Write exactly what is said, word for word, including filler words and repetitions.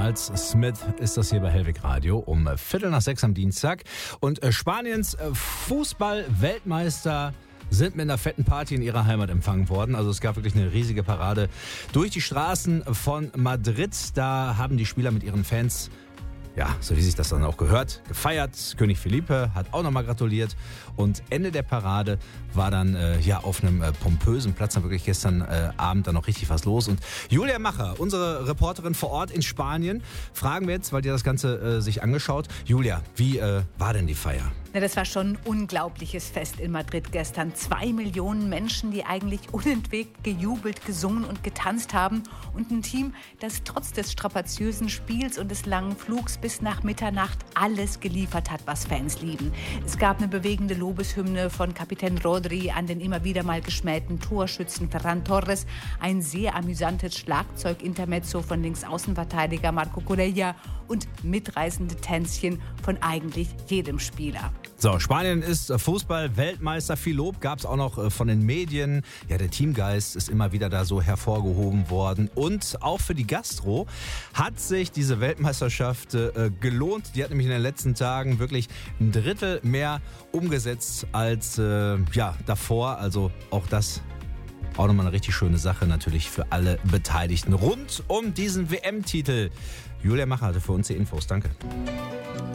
Miles Smith ist das hier bei Hellwig Radio um Viertel nach sechs am Dienstag. Und Spaniens Fußball-Weltmeister sind mit einer fetten Party in ihrer Heimat empfangen worden. Also es gab wirklich eine riesige Parade durch die Straßen von Madrid. Da haben die Spieler mit ihren Fans, ja, so wie sich das dann auch gehört, gefeiert. König Felipe hat auch nochmal gratuliert. Und Ende der Parade war dann äh, ja auf einem äh, pompösen Platz dann wirklich gestern äh, Abend dann noch richtig was los. Und Julia Macher, unsere Reporterin vor Ort in Spanien, fragen wir jetzt, weil die das Ganze äh, sich angeschaut. Julia, wie äh, war denn die Feier? Na, das war schon ein unglaubliches Fest in Madrid gestern. Zwei Millionen Menschen, die eigentlich unentwegt gejubelt, gesungen und getanzt haben. Und ein Team, das trotz des strapaziösen Spiels und des langen Flugs bis nach Mitternacht alles geliefert hat, was Fans lieben. Es gab eine bewegende Lobeshymne von Kapitän Rodri an den immer wieder mal geschmähten Torschützen Ferran Torres. Ein sehr amüsantes Schlagzeug-Intermezzo von Linksaußenverteidiger Marco Corella und mitreißende Tänzchen von eigentlich jedem Spieler. So, Spanien ist Fußball-Weltmeister. Viel Lob gab es auch noch von den Medien. Ja, der Teamgeist ist immer wieder da so hervorgehoben worden. Und auch für die Gastro hat sich diese Weltmeisterschaft äh, gelohnt. Die hat nämlich in den letzten Tagen wirklich ein Drittel mehr umgesetzt als äh, ja, davor. Also auch das auch nochmal eine richtig schöne Sache natürlich für alle Beteiligten rund um diesen W M-Titel. Julia Macher hatte für uns die Infos. Danke.